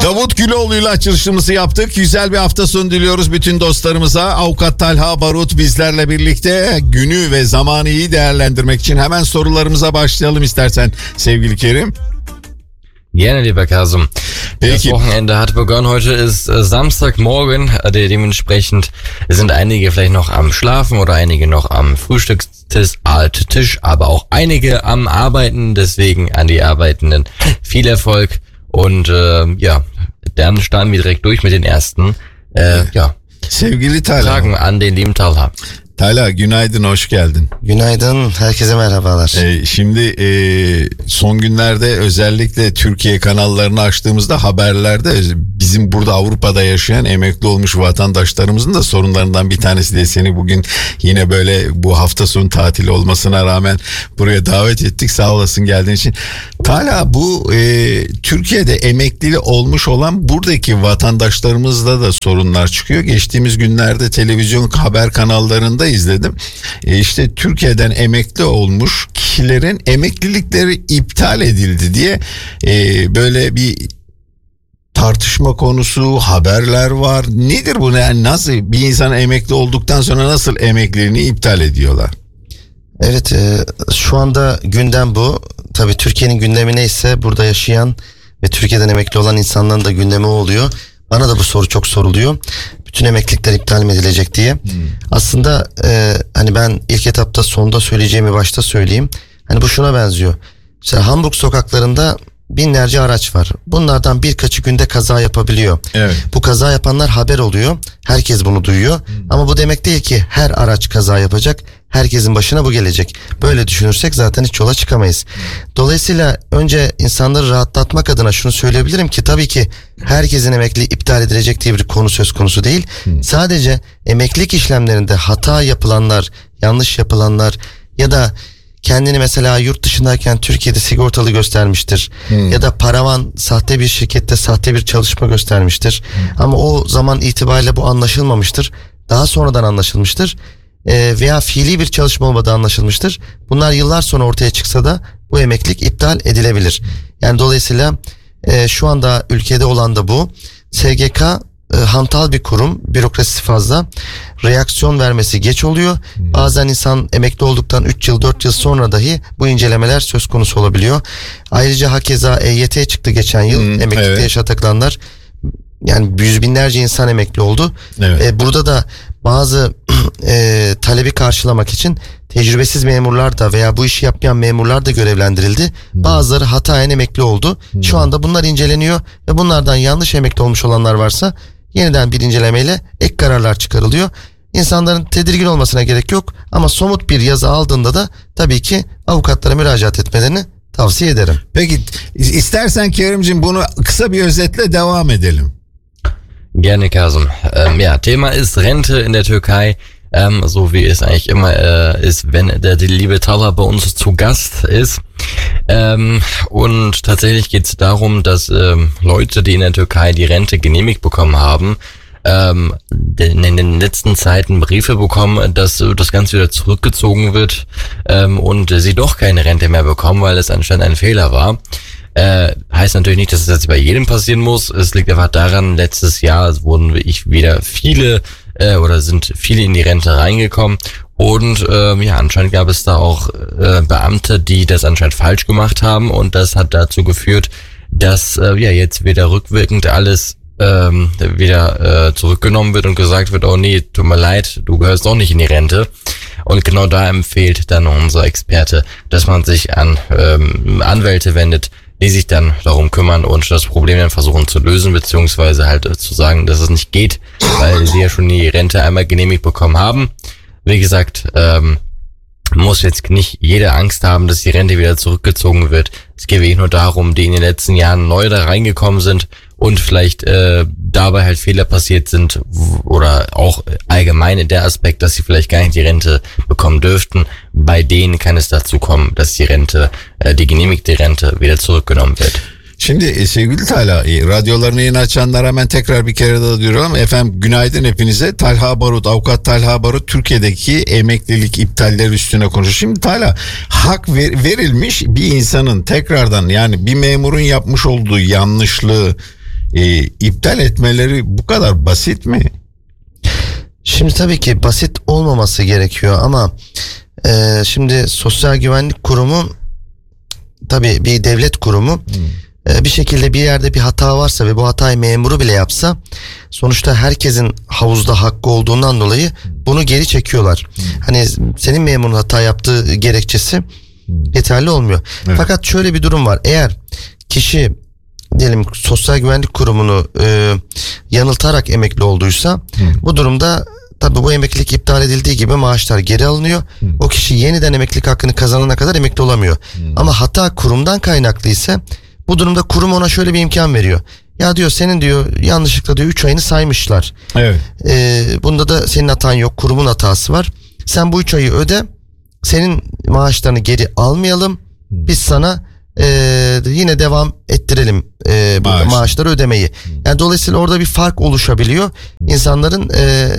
Davut Güloğlu'yla açılışımızı yaptık. Güzel bir hafta sonu diliyoruz bütün dostlarımıza. Avukat Talha Barut bizlerle birlikte günü ve zamanı iyi değerlendirmek için hemen sorularımıza başlayalım istersen sevgili Kerim. Gerne, lieber Kasum. Das Wochenende hat begonnen. Heute ist Samstagmorgen. Dementsprechend sind einige vielleicht noch am Schlafen oder einige noch am Frühstückstisch, aber auch einige am Arbeiten. Deswegen an die Arbeitenden viel Erfolg. Und dann starten wir direkt durch mit den ersten Sevgili Talha. Fragen an den lieben Talha. Talha günaydın, hoş geldin. Günaydın, herkese merhabalar. Şimdi son günlerde özellikle Türkiye kanallarını açtığımızda haberlerde bizim burada Avrupa'da yaşayan emekli olmuş vatandaşlarımızın da sorunlarından bir tanesi de seni bugün yine böyle bu hafta sonu tatili olmasına rağmen buraya davet ettik. Sağ olasın geldiğin için. Talha, bu Türkiye'de emekli olmuş olan buradaki vatandaşlarımızda da sorunlar çıkıyor. Geçtiğimiz günlerde televizyon haber kanallarında izledim. İşte Türkiye'den emekli olmuş kişilerin emeklilikleri iptal edildi diye böyle bir tartışma konusu, haberler var. Nedir bu? Yani nasıl bir insan emekli olduktan sonra nasıl emekliliğini iptal ediyorlar? Evet, şu anda gündem bu. Tabii Türkiye'nin gündemi neyse burada yaşayan ve Türkiye'den emekli olan insanların da gündemi oluyor. Bana da bu soru çok soruluyor. Bütün emeklilikler iptal mi edilecek diye. Aslında hani ben ilk etapta sonda söyleyeceğimi başta söyleyeyim. Hani bu şuna benziyor. Mesela Hamburg sokaklarında binlerce araç var. Bunlardan birkaçı günde kaza yapabiliyor. Evet. Bu kaza yapanlar haber oluyor. Herkes bunu duyuyor. Ama bu demek değil ki her araç kaza yapacak. Herkesin başına bu gelecek. Böyle düşünürsek zaten hiç yola çıkamayız. Dolayısıyla önce insanları rahatlatmak adına şunu söyleyebilirim ki tabii ki herkesin emekliliği iptal edilecek diye bir konu söz konusu değil. Sadece emeklilik işlemlerinde hata yapılanlar, yanlış yapılanlar ya da kendini mesela yurt dışındayken Türkiye'de sigortalı göstermiştir. Ya da paravan sahte bir şirkette sahte bir çalışma göstermiştir. Ama o zaman itibariyle bu anlaşılmamıştır. Daha sonradan anlaşılmıştır. Veya fiili bir çalışma olmadığı anlaşılmıştır. Bunlar yıllar sonra ortaya çıksa da bu emeklilik iptal edilebilir. Yani dolayısıyla şu anda ülkede olan da bu. SGK hantal bir kurum, bürokrasisi fazla, reaksiyon vermesi geç oluyor. Bazen insan emekli olduktan 3 yıl 4 yıl sonra dahi bu incelemeler söz konusu olabiliyor. Ayrıca hakeza EYT çıktı geçen yıl. Emeklilikte evet. yaşa takılanlar, yani yüz binlerce insan emekli oldu. Evet. Burada da bazı talebi karşılamak için tecrübesiz memurlar da veya bu işi yapmayan memurlar da görevlendirildi. Bazıları hataen emekli oldu. Şu anda bunlar inceleniyor ve bunlardan yanlış emekli olmuş olanlar varsa yeniden bir incelemeyle ek kararlar çıkarılıyor. İnsanların tedirgin olmasına gerek yok ama somut bir yazı aldığında da tabii ki avukatlara müracaat etmelerini tavsiye ederim. Peki istersen Kerimciğim bunu kısa bir özetle devam edelim. Gerne, Kasum. Thema ist Rente in der Türkei. So wie es eigentlich immer ist, wenn der liebe Talha bei uns zu Gast ist. Und tatsächlich geht es darum, dass Leute, die in der Türkei die Rente genehmigt bekommen haben, in den letzten Zeiten Briefe bekommen, dass das Ganze wieder zurückgezogen wird und sie doch keine Rente mehr bekommen, weil es anscheinend ein Fehler war. Heißt natürlich nicht, dass es jetzt bei jedem passieren muss. Es liegt einfach daran, letztes Jahr wurden wieder viele sind viele in die Rente reingekommen und anscheinend gab es da auch Beamte, die das anscheinend falsch gemacht haben und das hat dazu geführt, dass jetzt wieder rückwirkend alles wieder zurückgenommen wird und gesagt wird, oh nee, tut mir leid, du gehörst doch nicht in die Rente. Und genau da empfiehlt dann unser Experte, dass man sich an Anwälte wendet, die sich dann darum kümmern und das Problem dann versuchen zu lösen, beziehungsweise halt zu sagen, dass es nicht geht, weil sie ja schon die Rente einmal genehmigt bekommen haben. Wie gesagt, muss jetzt nicht jeder Angst haben, dass die Rente wieder zurückgezogen wird. Es geht wirklich nur darum, die in den letzten Jahren neu da reingekommen sind und vielleicht dabei halt Fehler passiert sind oder auch allgemein der Aspekt, dass sie vielleicht gar nicht die Rente bekommen dürften. Bei denen kann es dazu kommen, dass die Rente, die genehmigte Rente wieder zurückgenommen wird. Şimdi sevgili Talha, radyolarını yeni açanlara hemen tekrar bir kere daha diyorum. Efendim günaydın hepinize. Talha Barut, avukat Talha Barut Türkiye'deki emeklilik iptalleri üstüne konuşuyor. Şimdi Talha, hak verilmiş bir insanın tekrardan, yani bir memurun yapmış olduğu yanlışlığı iptal etmeleri bu kadar basit mi? Şimdi tabii ki basit olmaması gerekiyor ama şimdi Sosyal Güvenlik Kurumu tabii bir devlet kurumu. Bir şekilde bir yerde bir hata varsa ve bu hatayı memuru bile yapsa sonuçta herkesin havuzda hakkı olduğundan dolayı bunu geri çekiyorlar. Hani senin memurun hata yaptığı gerekçesi yeterli olmuyor. Evet. Fakat şöyle bir durum var. Eğer kişi diyelim Sosyal Güvenlik Kurumu'nu yanıltarak emekli olduysa bu durumda tabii bu emeklilik iptal edildiği gibi maaşlar geri alınıyor. O kişi yeniden emeklilik hakkını kazanana kadar emekli olamıyor. Ama hata kurumdan kaynaklı ise bu durumda kurum ona şöyle bir imkan veriyor. Ya diyor senin diyor yanlışlıkla diyor 3 ayını saymışlar. Evet. Bunda da senin hatan yok, kurumun hatası var. Sen bu 3 ayı öde. Senin maaşlarını geri almayalım. Biz sana yine devam ettirelim maaşları ödemeyi. Yani dolayısıyla orada bir fark oluşabiliyor. İnsanların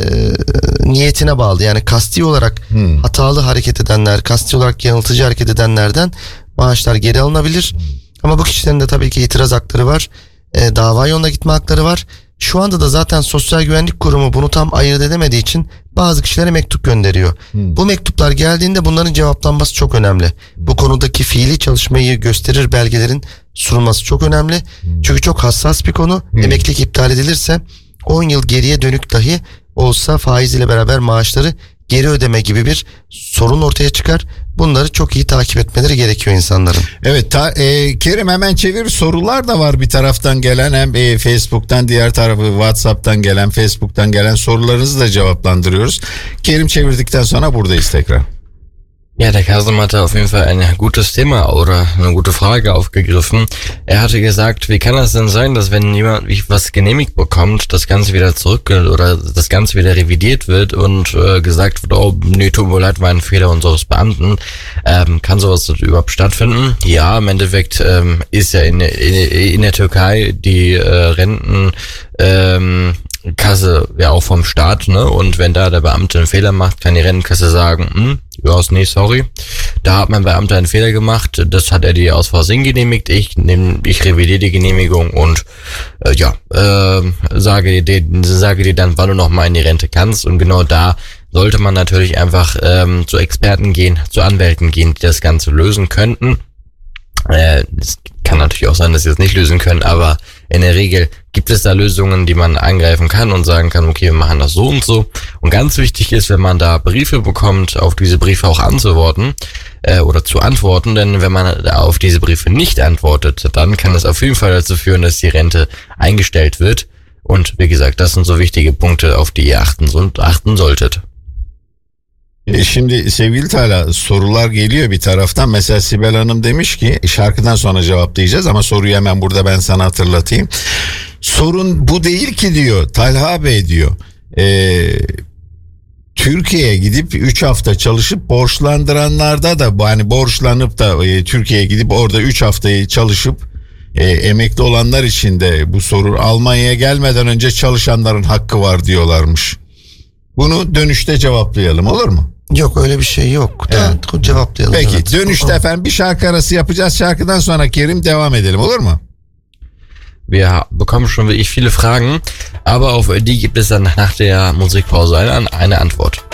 niyetine bağlı. Yani kasti olarak hatalı hareket edenler, kasti olarak yanıltıcı hareket edenlerden maaşlar geri alınabilir. Ama bu kişilerin de tabii ki itiraz hakları var. Dava yoluna gitme hakları var. Şu anda da zaten Sosyal Güvenlik Kurumu bunu tam ayırt edemediği için bazı kişilere mektup gönderiyor. Bu mektuplar geldiğinde bunların cevaplanması çok önemli. Bu konudaki fiili çalışmayı gösterir belgelerin sunulması çok önemli. Çünkü çok hassas bir konu. Emeklilik iptal edilirse 10 yıl geriye dönük dahi olsa faiz ile beraber maaşları geri ödeme gibi bir sorun ortaya çıkar. Bunları çok iyi takip etmeleri gerekiyor insanların. Evet Kerim hemen çevir, sorular da var bir taraftan gelen, hem Facebook'tan, diğer tarafı WhatsApp'tan gelen, Facebook'tan gelen sorularınızı da cevaplandırıyoruz. Kerim çevirdikten sonra buradayız tekrar. Ja, der Kasem hatte auf jeden Fall ein gutes Thema oder eine gute Frage aufgegriffen. Er hatte gesagt, wie kann das denn sein, dass wenn jemand was genehmigt bekommt, das Ganze wieder zurück oder das Ganze wieder revidiert wird und gesagt wird, oh, nee, tut mir leid, war ein Fehler unseres Beamten. Kann sowas überhaupt stattfinden? Ja, im Endeffekt ist ja in der Türkei die Renten Kasse ja auch vom Staat, ne? Und wenn da der Beamte einen Fehler macht, kann die Rentenkasse sagen, ja, nee, sorry, da hat mein Beamter einen Fehler gemacht, das hat er dir aus Versehen genehmigt, ich revidiere die Genehmigung und sage dir dann, wann du nochmal in die Rente kannst. Und genau da sollte man natürlich einfach zu Experten gehen, zu Anwälten gehen, die das Ganze lösen könnten. Es kann natürlich auch sein, dass sie es nicht lösen können, aber in der Regel gibt es da Lösungen, die man angreifen kann und sagen kann, okay, wir machen das so und so. Und ganz wichtig ist, wenn man da Briefe bekommt, auf diese Briefe auch anzuworten oder zu antworten, denn wenn man auf diese Briefe nicht antwortet, dann kann es auf jeden Fall dazu führen, dass die Rente eingestellt wird. Und wie gesagt, das sind so wichtige Punkte, auf die ihr achten solltet. Şimdi sevgili Talha, sorular geliyor bir taraftan. Mesela Sibel Hanım demiş ki, şarkıdan sonra cevaplayacağız ama soruyu hemen burada ben sana hatırlatayım. Sorun bu değil ki diyor Talha Bey diyor. Türkiye'ye gidip 3 hafta çalışıp borçlandıranlarda da hani borçlanıp da Türkiye'ye gidip orada 3 haftayı çalışıp emekli olanlar için de bu sorun, Almanya'ya gelmeden önce çalışanların hakkı var diyorlarmış. Bunu dönüşte cevaplayalım, olur mu? Yok, öyle bir şey yok. Evet. Cevaplayalım. Peki evet. dönüşte efendim bir şarkı arası yapacağız. Şarkıdan sonra Kerim devam edelim, olur mu? Wir bekommen schon wirklich viele Fragen, aber auf die gibt es dann nach der Musikpause eine Antwort.